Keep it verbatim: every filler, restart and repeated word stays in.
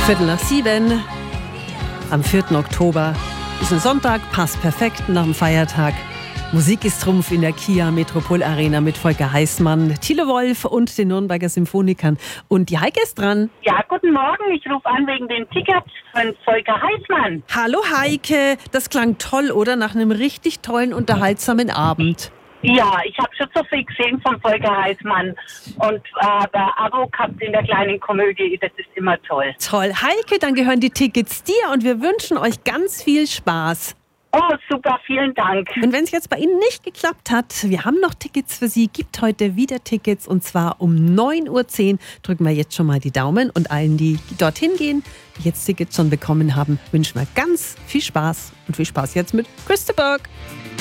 Viertel nach sieben am vierten Oktober. Ist ein Sonntag, passt perfekt nach dem Feiertag. Musik ist Trumpf in der Kia Metropol Arena mit Volker Heißmann, Thilo Wolf und den Nürnberger Symphonikern. Und die Heike ist dran. Ja, guten Morgen. Ich rufe an wegen den Tickets von Volker Heißmann. Hallo Heike, das klang toll, oder? Nach einem richtig tollen, unterhaltsamen Abend. Ja, ich habe schon so viel gesehen von Volker Heißmann und äh, bei Abo gehabt in der kleinen Komödie, das ist immer toll. Toll. Heike, dann gehören die Tickets dir und wir wünschen euch ganz viel Spaß. Oh, super, vielen Dank. Und wenn es jetzt bei Ihnen nicht geklappt hat, wir haben noch Tickets für Sie, gibt heute wieder Tickets und zwar um neun Uhr zehn. Drücken wir jetzt schon mal die Daumen und allen, die dorthin gehen, die jetzt Tickets schon bekommen haben, wünschen wir ganz viel Spaß und viel Spaß jetzt mit Christa Burke.